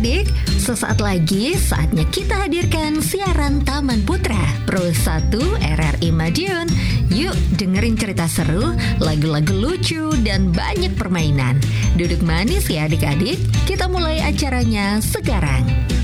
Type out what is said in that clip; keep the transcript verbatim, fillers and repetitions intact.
adik-adik, sesaat lagi saatnya kita hadirkan siaran Taman Putra Pro satu R R I Madiun. Yuk dengerin cerita seru, lagu-lagu lucu, dan banyak permainan. Duduk manis ya adik-adik, kita mulai acaranya sekarang.